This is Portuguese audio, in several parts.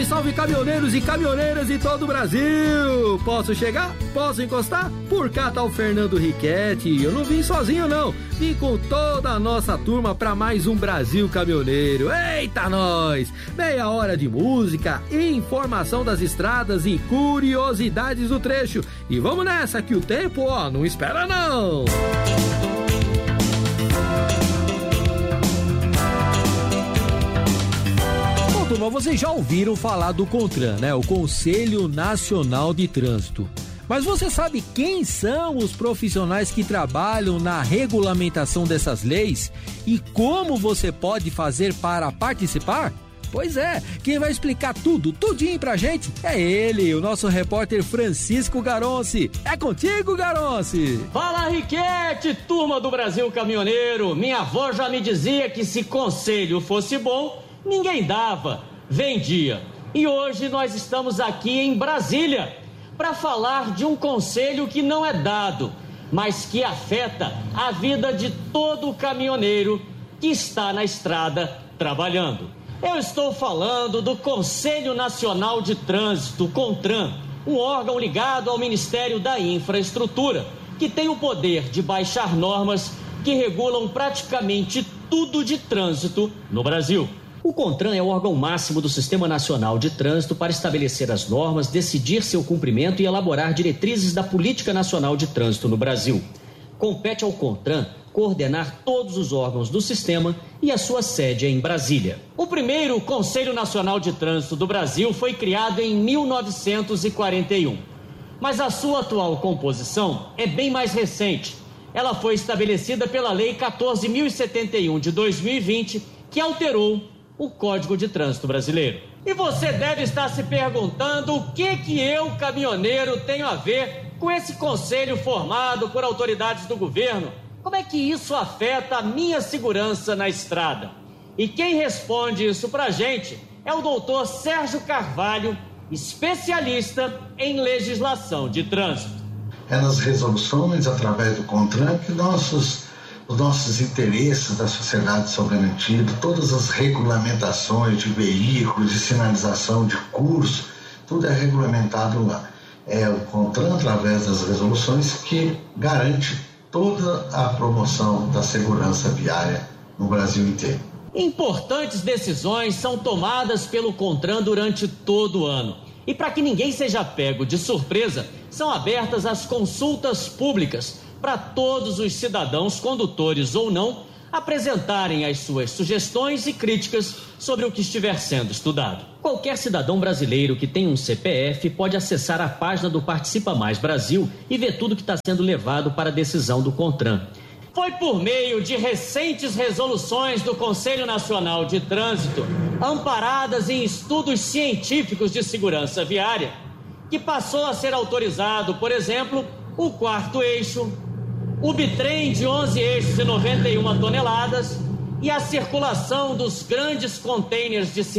salve caminhoneiros e caminhoneiras de todo o Brasil! Posso chegar? Posso encostar? Por cá tá o Fernando Riquetti. Eu não vim sozinho não, vim com toda a nossa turma pra mais um Brasil Caminhoneiro. Eita nós! Meia hora de música, informação das estradas e curiosidades do trecho. E vamos nessa que o tempo, não espera não! Turma, vocês já ouviram falar do CONTRAN, né? O Conselho Nacional de Trânsito. Mas você sabe quem são os profissionais que trabalham na regulamentação dessas leis? E como você pode fazer para participar? Pois é, quem vai explicar tudinho pra gente é ele, o nosso repórter Francisco Garonci. É contigo, Garonci! Fala, Riquete, turma do Brasil Caminhoneiro. Minha avó já me dizia que se conselho fosse bom, ninguém dava, vendia. E hoje nós estamos aqui em Brasília para falar de um conselho que não é dado, mas que afeta a vida de todo caminhoneiro que está na estrada trabalhando. Eu estou falando do Conselho Nacional de Trânsito, CONTRAN, um órgão ligado ao Ministério da Infraestrutura, que tem o poder de baixar normas que regulam praticamente tudo de trânsito no Brasil. O CONTRAN é o órgão máximo do Sistema Nacional de Trânsito para estabelecer as normas, decidir seu cumprimento e elaborar diretrizes da Política Nacional de Trânsito no Brasil. Compete ao CONTRAN coordenar todos os órgãos do sistema e a sua sede é em Brasília. O primeiro Conselho Nacional de Trânsito do Brasil foi criado em 1941, mas a sua atual composição é bem mais recente. Ela foi estabelecida pela Lei 14.071 de 2020, que alterou o Código de Trânsito Brasileiro. E você deve estar se perguntando o que eu, caminhoneiro, tenho a ver com esse conselho formado por autoridades do governo. Como é que isso afeta a minha segurança na estrada? E quem responde isso pra gente é o doutor Sérgio Carvalho, especialista em legislação de trânsito. É nas resoluções, através do CONTRAN, que os nossos interesses da sociedade são garantidos, todas as regulamentações de veículos, de sinalização, de curso, tudo é regulamentado lá. É o CONTRAN, através das resoluções, que garante toda a promoção da segurança viária no Brasil inteiro. Importantes decisões são tomadas pelo CONTRAN durante todo o ano. E para que ninguém seja pego de surpresa, são abertas as consultas públicas para todos os cidadãos, condutores ou não, apresentarem as suas sugestões e críticas sobre o que estiver sendo estudado. Qualquer cidadão brasileiro que tenha um CPF pode acessar a página do Participa Mais Brasil e ver tudo que está sendo levado para a decisão do CONTRAN. Foi por meio de recentes resoluções do Conselho Nacional de Trânsito, amparadas em estudos científicos de segurança viária, que passou a ser autorizado, por exemplo, o 4º eixo, o bitrem de 11 eixos e 91 toneladas e a circulação dos grandes containers de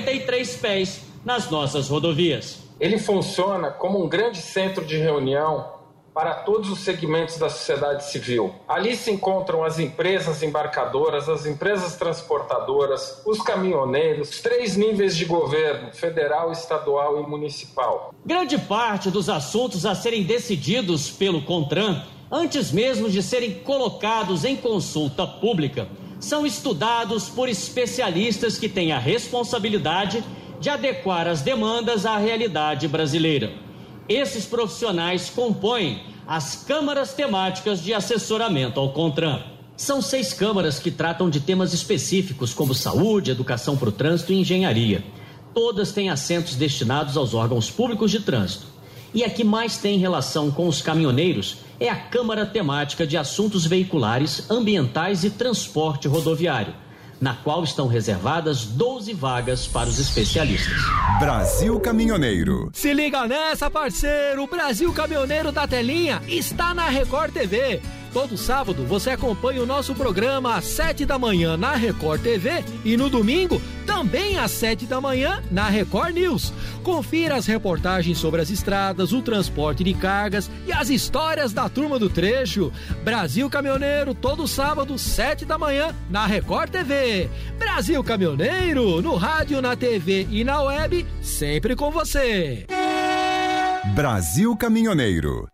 53 pés nas nossas rodovias. Ele funciona como um grande centro de reunião para todos os segmentos da sociedade civil. Ali se encontram as empresas embarcadoras, as empresas transportadoras, os caminhoneiros, os 3 níveis de governo, federal, estadual e municipal. Grande parte dos assuntos a serem decididos pelo CONTRAN, antes mesmo de serem colocados em consulta pública, são estudados por especialistas que têm a responsabilidade de adequar as demandas à realidade brasileira. Esses profissionais compõem as câmaras temáticas de assessoramento ao CONTRAN. São 6 câmaras que tratam de temas específicos como saúde, educação para o trânsito e engenharia. Todas têm assentos destinados aos órgãos públicos de trânsito. E a que mais tem relação com os caminhoneiros é a Câmara Temática de Assuntos Veiculares, Ambientais e Transporte Rodoviário, na qual estão reservadas 12 vagas para os especialistas. Brasil Caminhoneiro. Se liga nessa, parceiro! O Brasil Caminhoneiro da telinha está na Record TV. Todo sábado você acompanha o nosso programa às 7 da manhã na Record TV e no domingo também às 7 da manhã na Record News. Confira as reportagens sobre as estradas, o transporte de cargas e as histórias da turma do trecho. Brasil Caminhoneiro, todo sábado, 7 da manhã na Record TV. Brasil Caminhoneiro, no rádio, na TV e na web, sempre com você. Brasil Caminhoneiro.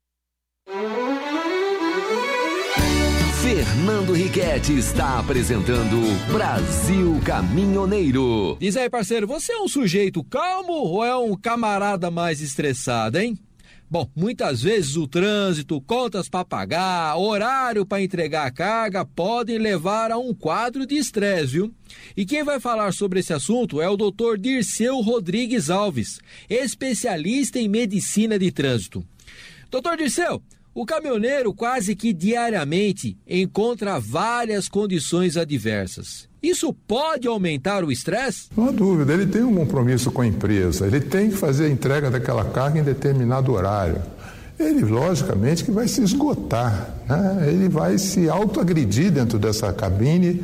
Fernando Riquetti está apresentando Brasil Caminhoneiro. Diz aí, parceiro, você é um sujeito calmo ou é um camarada mais estressado, hein? Bom, muitas vezes o trânsito, contas para pagar, horário para entregar a carga podem levar a um quadro de estresse, viu? E quem vai falar sobre esse assunto é o Dr. Dirceu Rodrigues Alves, especialista em medicina de trânsito. Dr. Dirceu, o caminhoneiro quase que diariamente encontra várias condições adversas. Isso pode aumentar o estresse? Não há dúvida, ele tem um compromisso com a empresa, ele tem que fazer a entrega daquela carga em determinado horário. Ele, logicamente, que vai se esgotar, né? Ele vai se autoagredir dentro dessa cabine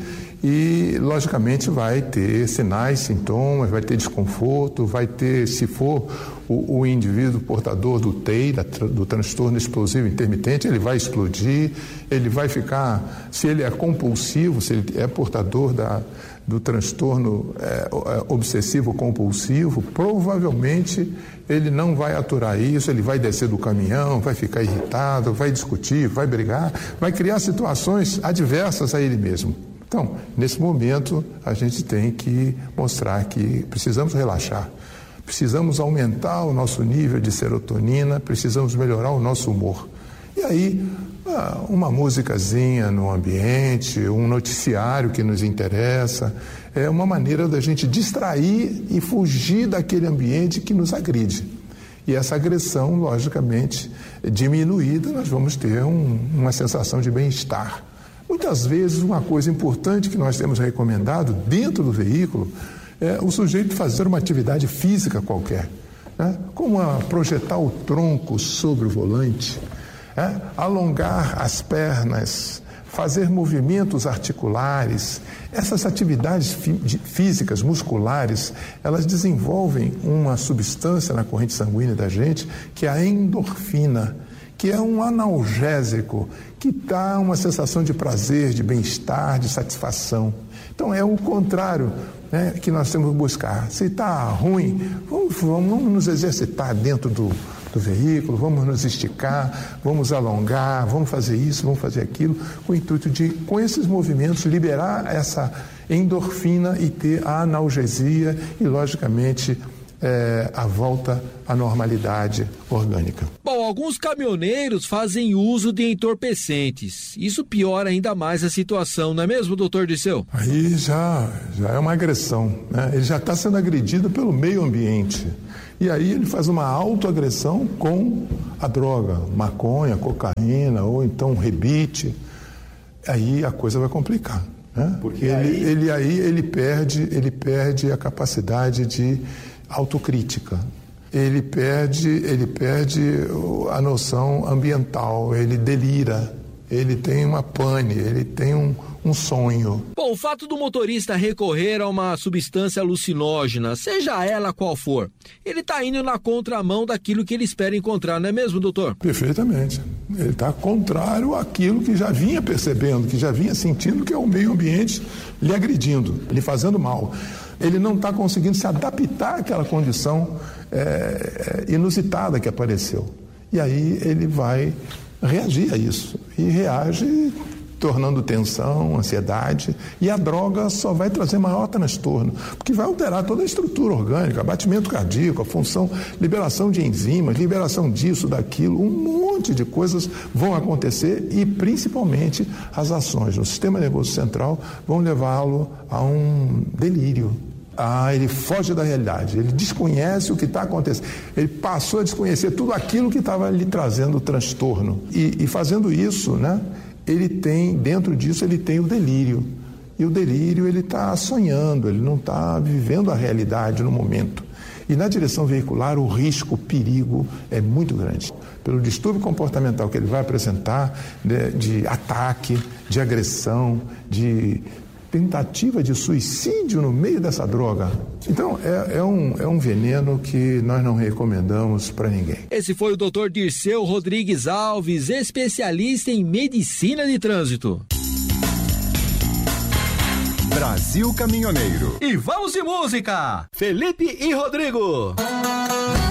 e, logicamente, vai ter sinais, sintomas, vai ter desconforto, vai ter, se for o indivíduo portador do TEI, do transtorno explosivo intermitente, ele vai explodir, ele vai ficar, se ele é compulsivo, se ele é portador do transtorno obsessivo compulsivo, provavelmente ele não vai aturar isso, ele vai descer do caminhão, vai ficar irritado, vai discutir, vai brigar, vai criar situações adversas a ele mesmo. Então, nesse momento, a gente tem que mostrar que precisamos relaxar, precisamos aumentar o nosso nível de serotonina, precisamos melhorar o nosso humor. E aí, uma musicazinha no ambiente, um noticiário que nos interessa, é uma maneira da gente distrair e fugir daquele ambiente que nos agride. E essa agressão, logicamente, diminuída, nós vamos ter uma sensação de bem-estar. Muitas vezes, uma coisa importante que nós temos recomendado dentro do veículo é o sujeito fazer uma atividade física qualquer, né? Como projetar o tronco sobre o volante, alongar as pernas, fazer movimentos articulares. Essas atividades físicas, musculares, elas desenvolvem uma substância na corrente sanguínea da gente, que é a endorfina, que é um analgésico, que dá uma sensação de prazer, de bem-estar, de satisfação. Então, é o contrário, né, que nós temos que buscar. Se está ruim, vamos nos exercitar dentro do veículo, vamos nos esticar, vamos alongar, vamos fazer isso, vamos fazer aquilo, com o intuito de, com esses movimentos, liberar essa endorfina e ter a analgesia e, logicamente, a volta à normalidade orgânica. Bom, alguns caminhoneiros fazem uso de entorpecentes. Isso piora ainda mais a situação, não é mesmo, doutor Dirceu? Aí já é uma agressão, né? Ele já está sendo agredido pelo meio ambiente. E aí ele faz uma autoagressão com a droga, maconha, cocaína ou então rebite. Aí a coisa vai complicar, né? Porque ele perde a capacidade de autocrítica, ele perde a noção ambiental, ele delira, ele tem uma pane, ele tem um sonho. Bom, o fato do motorista recorrer a uma substância alucinógena, seja ela qual for, ele está indo na contramão daquilo que ele espera encontrar, não é mesmo, doutor? Perfeitamente. Ele está contrário àquilo que já vinha percebendo, que já vinha sentindo, que é o meio ambiente lhe agredindo, lhe fazendo mal. Ele não está conseguindo se adaptar àquela condição inusitada que apareceu. E aí ele vai reagir a isso. E reage tornando tensão, ansiedade, e a droga só vai trazer maior transtorno, porque vai alterar toda a estrutura orgânica, batimento cardíaco, a função, liberação de enzimas, liberação disso, daquilo, um monte de coisas vão acontecer e principalmente as ações no sistema nervoso central vão levá-lo a um delírio. Ele foge da realidade, ele desconhece o que está acontecendo, ele passou a desconhecer tudo aquilo que estava lhe trazendo transtorno. E fazendo isso, né, ele tem, dentro disso, ele tem o delírio. E o delírio, ele está sonhando, ele não está vivendo a realidade no momento. E na direção veicular o risco, o perigo é muito grande. Pelo distúrbio comportamental que ele vai apresentar, né, de ataque, de agressão, de tentativa de suicídio no meio dessa droga. Então, é um veneno que nós não recomendamos para ninguém. Esse foi o Dr. Dirceu Rodrigues Alves, especialista em medicina de trânsito. Brasil Caminhoneiro. E vamos de música! Felipe e Rodrigo.